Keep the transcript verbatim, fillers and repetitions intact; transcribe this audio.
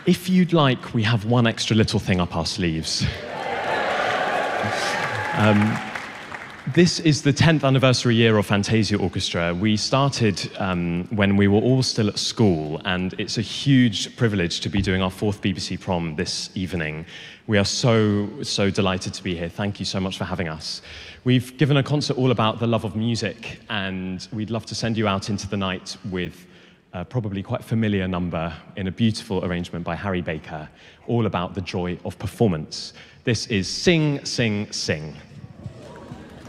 If you'd like, we have one extra little thing up our sleeves. um, This is the tenth anniversary year of Fantasia Orchestra. We started um, when we were all still at school, and it's a huge privilege to be doing our fourth B B C Prom this evening. We are so, so delighted to be here. Thank you so much for having us. We've given a concert all about the love of music, and we'd love to send you out into the night with a probably quite familiar number in a beautiful arrangement by Harry Baker, all about the joy of performance. This is Sing, Sing, Sing.